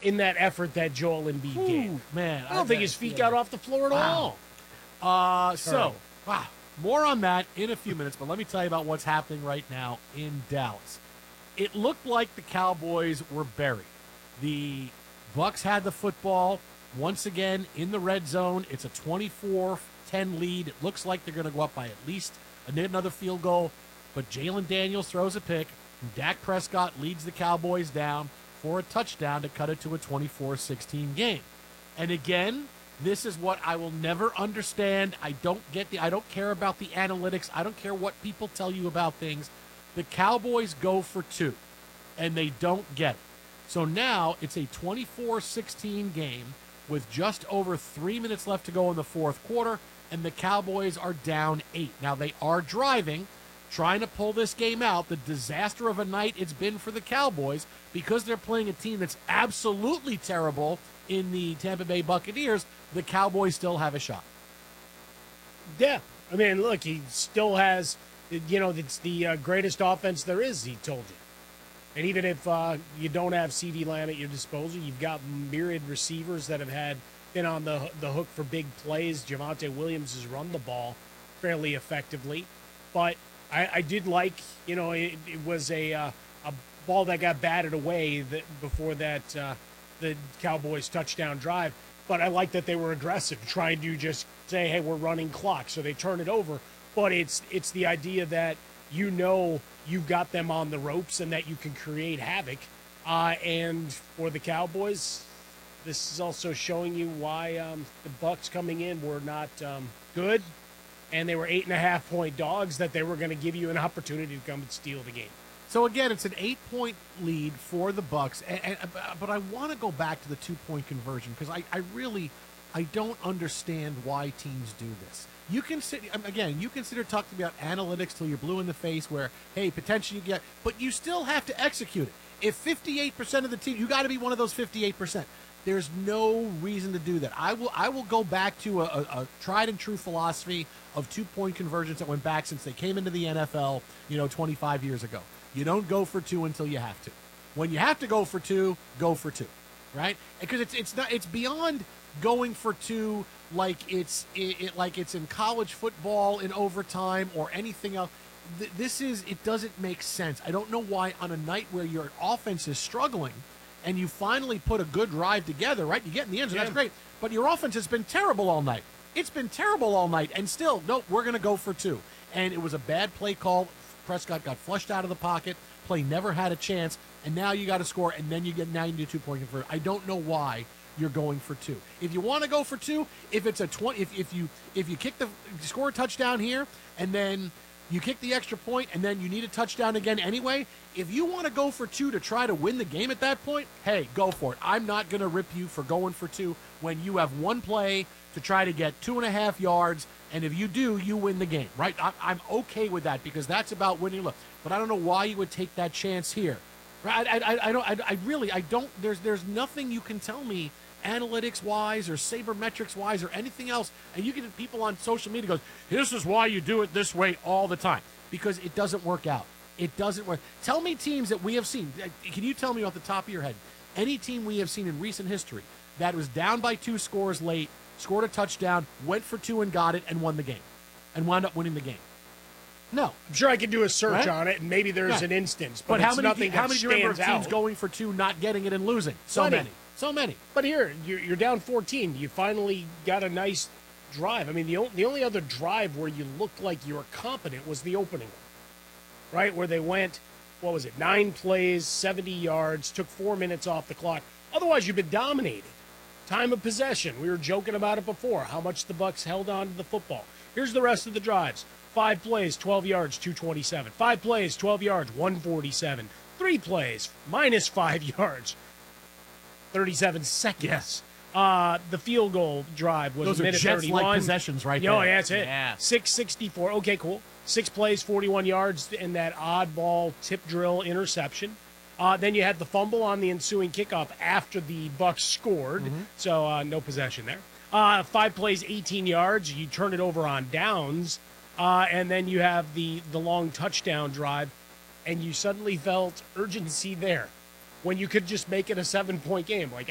in that effort that Joel Embiid gave. Man, I don't think his feet got off the floor at all. More on that in a few minutes, but let me tell you about what's happening right now in Dallas. It looked like the Cowboys were buried. The Bucks had the football once again in the red zone. It's a 24-10 lead. It looks like they're going to go up by at least another field goal, but Jalen Daniels throws a pick, and Dak Prescott leads the Cowboys down for a touchdown to cut it to a 24-16 game. And again, this is what I will never understand. I don't care about the analytics. I don't care what people tell you about things. The Cowboys go for two, and they don't get it. So now it's a 24-16 game with just over 3 minutes left to go in the fourth quarter, and the Cowboys are down 8. Now, they are driving, trying to pull this game out. The disaster of a night it's been for the Cowboys because they're playing a team that's absolutely terrible in the Tampa Bay Buccaneers. The Cowboys still have a shot. Yeah. I mean, look, he still has, it's the greatest offense there is, he told you. And even if you don't have CeeDee Lamb at your disposal, you've got myriad receivers that have been on the hook for big plays. Javonte Williams has run the ball fairly effectively. But I did like, it was a ball that got batted away before that the Cowboys touchdown drive. But I like that they were aggressive, trying to just say, hey, we're running clock. So they turn it over. But it's the idea that you've got them on the ropes and that you can create havoc. And for the Cowboys, this is also showing you why the Bucks coming in were not good. And they were 8.5-point dogs, that they were going to give you an opportunity to come and steal the game. So again, it's an 8-point lead for the Bucks, but I want to go back to the 2-point conversion because I don't understand why teams do this. You can consider talking about analytics till you're blue in the face, where hey, potentially you get, but you still have to execute it. If 58% of the team, you got to be one of those 58%. There's no reason to do that. I will go back to a tried and true philosophy of 2-point conversions that went back since they came into the NFL, 25 years ago. You don't go for two until you have to. When you have to go for two, right? Because it's beyond going for two like it's in college football in overtime or anything else. It doesn't make sense. I don't know why on a night where your offense is struggling and you finally put a good drive together, right? You get in the end zone, that's great. But your offense has been terrible all night. It's been terrible all night, and still, no, we're going to go for two. And it was a bad play call. Prescott got flushed out of the pocket. Play never had a chance, and now you got to score, and then you need a 2-point conversion. I don't know why you're going for two. If you want to go for two, if it's a 20, if you score a touchdown here, and then you kick the extra point, and then you need a touchdown again anyway. If you want to go for two to try to win the game at that point, hey, go for it. I'm not going to rip you for going for two when you have one play to try to get 2.5 yards, and if you do, you win the game, right? I'm okay with that because that's about winning. Look, but I don't know why you would take that chance here. Right? I don't. There's nothing you can tell me analytics-wise or sabermetrics-wise or anything else, and you get people on social media goes, this is why you do it this way all the time, because it doesn't work out. It doesn't work. Tell me teams that we have seen. Can you tell me off the top of your head any team we have seen in recent history that was down by 2 scores late, scored a touchdown, went for 2 and got it, and won the game, and wound up winning the game? No. I'm sure I could do a search on it, and maybe there's an instance, but how it's many nothing how that many do you remember of stands teams out. going for 2, not getting it, and losing? So many. But here, you're down 14. You finally got a nice drive. I mean, the only other drive where you looked like you were competent was the opening one, right? Where they went, 9 plays, 70 yards, took 4 minutes off the clock. Otherwise, you've been dominated. Time of possession. We were joking about it before, how much the Bucks held on to the football. Here's the rest of the drives. 5 plays, 12 yards, 227. 5 plays, 12 yards, 147. 3 plays, minus 5 yards, 37 seconds. Yes. The field goal drive was Those a minute are Jets 31. like possessions right there. Oh, yeah, that's it. Yeah. 664. Okay, cool. 6 plays, 41 yards, and that oddball tip drill interception. Then you had the fumble on the ensuing kickoff after the Bucks scored, so no possession there. 5 plays, 18 yards. You turn it over on downs, and then you have the long touchdown drive, and you suddenly felt urgency there when you could just make it a 7-point game. Like,